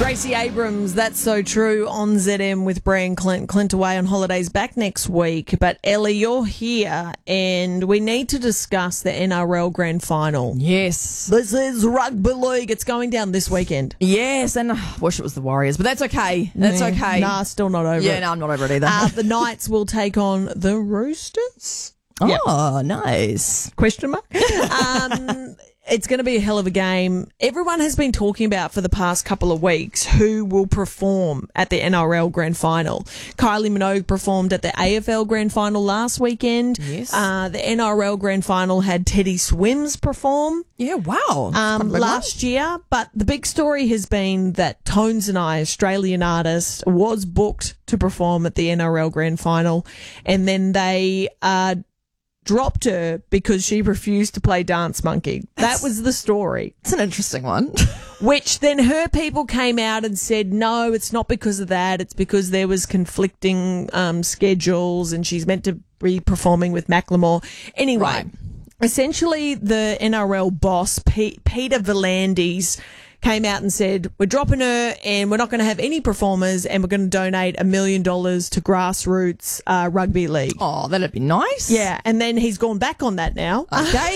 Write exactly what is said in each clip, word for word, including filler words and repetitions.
Gracie Abrams, That's So True on Z M with Brian Clint. Clint away on holidays, back next week. But Ellie, you're here and we need to discuss the N R L Grand Final. Yes. This is Rugby League. It's going down this weekend. Yes, and I wish it was the Warriors, but that's okay. That's Yeah. okay. Nah, still not over yeah, it. no, I'm not over it either. Uh, the Knights will take on the Roosters. oh, Yep. nice. Question mark? um, it's going to be a hell of a game. Everyone has been talking about for the past couple of weeks who will perform at the N R L Grand Final. Kylie Minogue performed at the A F L Grand Final last weekend. Yes. Uh, the N R L Grand Final had Teddy Swims perform Yeah, wow. um, last year. But the big story has been that Tones and I, Australian artist, was booked to perform at the N R L Grand Final. And then they uh, dropped her because she refused to play Dance Monkey. That's- that was the story. It's an interesting one. Which then her people came out and said, no, it's not because of that. It's because there was conflicting um, schedules and she's meant to be performing with Macklemore. Anyway, Right. essentially the N R L boss, P- Peter Volandis, came out and said, we're dropping her and we're not going to have any performers and we're going to donate a million dollars to grassroots uh, rugby league. Oh, that'd be nice. Yeah, and then he's gone back on that now. Okay.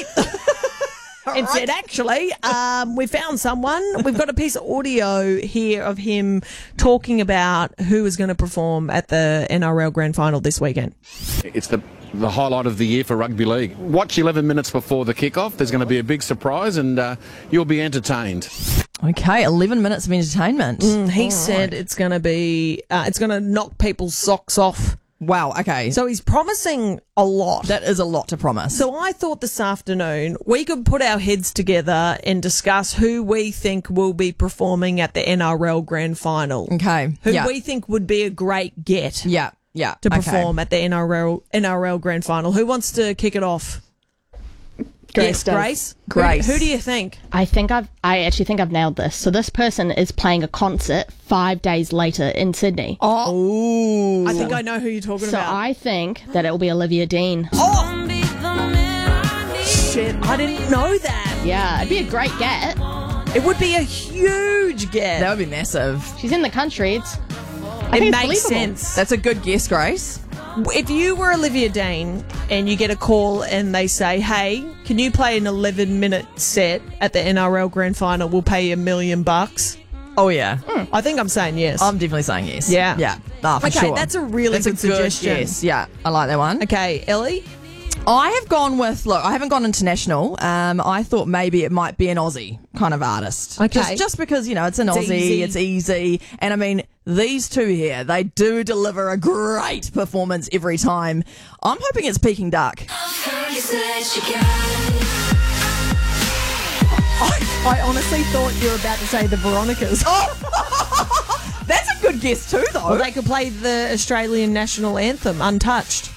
And said, actually, um, we found someone. We've got a piece of audio here of him talking about who is going to perform at the N R L Grand Final this weekend. It's the the highlight of the year for rugby league. Watch eleven minutes before the kickoff. There's going to be a big surprise and uh, you'll be entertained. Okay, eleven minutes of entertainment. Mm, he All said right. it's going to be, uh, it's going to knock people's socks off. Wow, okay. So he's promising a lot. that is a lot to promise. So I thought this afternoon we could put our heads together and discuss who we think will be performing at the N R L Grand Final. okay. Who yeah. we think would be a great get yeah, yeah. to okay. perform at the N R L N R L Grand Final. Who wants to kick it off? Grace Yes, does. Grace. Grace. Who, who do you think? I think I've, I actually think I've nailed this. So this person is playing a concert five days later in Sydney. Oh, I think I know who you're talking So about. I think that it will be Olivia Dean. oh, shit! I didn't know that. Yeah, it'd be a great get. It would be a huge get. That would be massive. She's in the country. It's, I it think makes it's believable. sense. That's a good guess, Grace. If you were Olivia Dean and you get a call and they say, hey, can you play an eleven minute set at the N R L Grand Final? We'll pay you a million bucks. Oh, yeah. I think I'm saying yes. I'm definitely saying yes. Yeah. Yeah. Ah, for Okay, sure. that's a really That's good a good suggestion. Yes, yeah. I like that one. Okay, Ellie? I have gone with, look, I haven't gone international. Um, I thought maybe it might be an Aussie kind of artist. Okay. Just, just because, you know, it's an It's Aussie, easy. it's easy. And I mean, these two here, they do deliver a great performance every time. I'm hoping it's Peking Duck. I, I honestly thought you were about to say the Veronicas. That's a good guess too, though. Well, they could play the Australian national anthem, Untouched.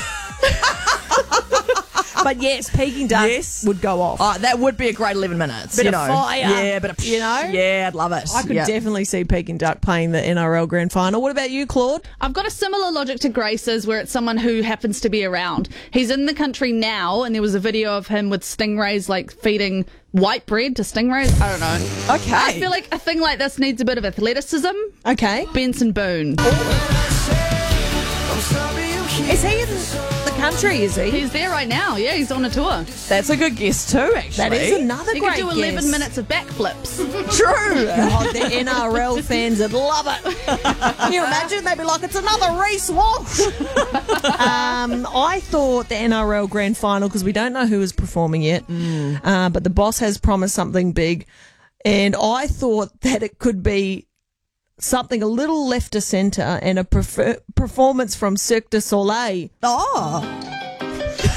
But yes, Peking Duck Yes. would go off. Oh, that would be a great eleven minutes. Bit you of know. fire, Yeah, but you know? Yeah, I'd love it. I could yeah. definitely see Peking Duck playing the N R L Grand Final. What about you, Claude? I've got a similar logic to Grace's, where it's someone who happens to be around. He's in the country now, and there was a video of him with stingrays, like feeding white bread to stingrays. I don't know. Okay. I feel like a thing like this needs a bit of athleticism. Okay. Benson Boone. Is he in the country, is he? He's there right now. Yeah, he's on a tour. That's a good guess too, actually. That is another He great could do eleven guess. minutes of backflips. True. God, the N R L fans would love it. Can you imagine? They'd be like, it's another Reece Walsh. um, I thought the N R L Grand Final, because we don't know who is performing yet, Mm. uh, but the boss has promised something big. And I thought that it could be something a little left of centre and a prefer- performance from Cirque du Soleil. Oh.